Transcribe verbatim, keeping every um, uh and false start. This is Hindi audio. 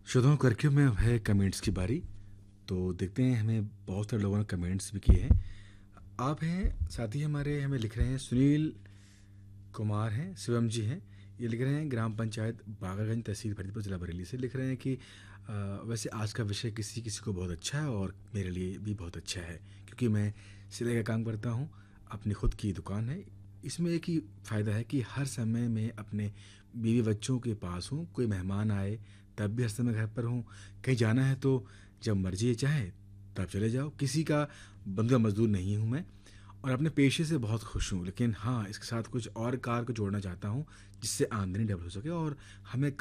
श्रोताओं करके में अब है कमेंट्स की बारी। तो देखते हैं, हमें बहुत सारे लोगों ने कमेंट्स भी किए हैं। आप हैं साथी हमारे, हमें लिख रहे हैं सुनील कुमार हैं, शिवम जी हैं। ये लिख रहे हैं ग्राम पंचायत बागरगंज, तहसील फरीदपुर, जिला बरेली से लिख रहे हैं कि आ, वैसे आज का विषय किसी किसी को बहुत अच्छा है और मेरे लिए भी बहुत अच्छा है, क्योंकि मैं सिलाई का काम करता हूँ, अपनी खुद की दुकान है। इसमें एक ही फ़ायदा है कि हर समय मैं अपने बीवी बच्चों के पास हूँ। कोई मेहमान आए तब भी हर समय घर पर हूँ। कहीं जाना है तो जब मर्जी चाहे तब चले जाओ। किसी का बंधा मजदूर नहीं हूँ मैं, और अपने पेशे से बहुत खुश हूँ। लेकिन हाँ, इसके साथ कुछ और कार को जोड़ना चाहता हूँ जिससे आमदनी डबल हो सके और हमें